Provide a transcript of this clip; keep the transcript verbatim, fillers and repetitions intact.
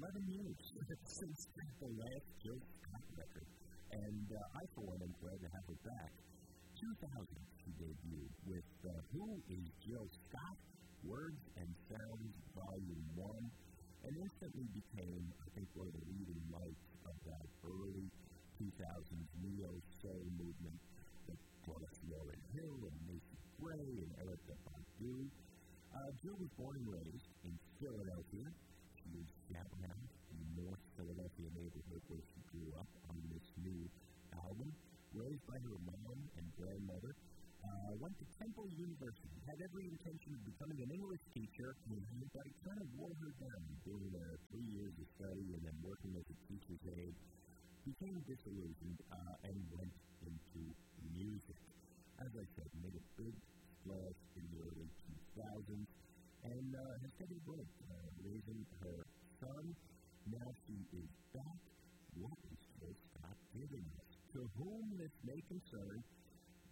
eleven years since the last Jill Scott record. And uh, I, for one, am glad to have her back. two thousand, she debuted with uh, Who is Jill Scott? Words and Sounds, Volume one, and instantly became, I think, one of the leading lights of that early two thousands neo-soul movement that brought us Lauryn Hill and Macy Gray and Erykah Badu. Uh, Jill was born and raised in Philadelphia. She was Scatman in the North Philadelphia neighborhood where she grew up on this new album. Raised by her mom and grandmother, uh, went to Temple University, had every intention of becoming an English teacher, but it kind of wore her down, doing uh, three years of study and then working as a teacher's aide. Became disillusioned uh, and went into music. As I said, made a big splash in the early two thousands and uh, has taken a break, uh, raising her son. Now she is back. What is Jill Scott giving us? To whom this may concern,